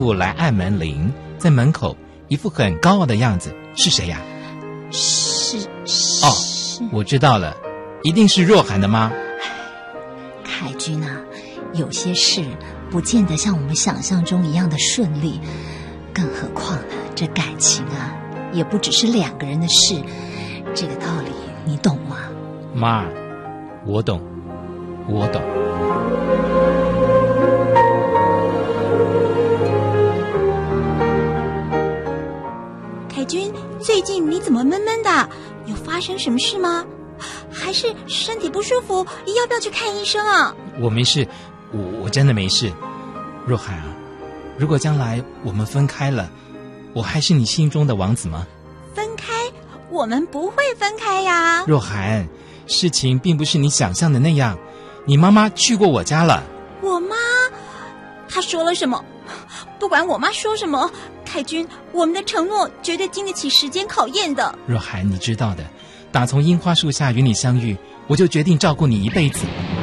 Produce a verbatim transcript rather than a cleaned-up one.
我来按门铃，在门口一副很高傲的样子，是谁呀？ 是是哦，我知道了，一定是若涵的妈。 凯君啊，有些事不见得像我们想象中一样的顺利，更何况这感情啊，也不只是两个人的事，这个道理你懂吗？ 妈，我懂，我懂。 凯君，最近你怎么闷闷的？有发生什么事吗？还是身体不舒服？要不要去看医生啊？ 我没事，我我真的没事。若涵啊，如果将来我们分开了，我还是你心中的王子吗？ 分开？我们不会分开呀。 若涵，事情并不是你想象的那样。你妈妈去过我家了。 我妈？她说了什么？不管我妈说什么，凯君，我们的承诺绝对经得起时间考验的。 若涵，你知道的，打从樱花树下与你相遇，我就决定照顾你一辈子。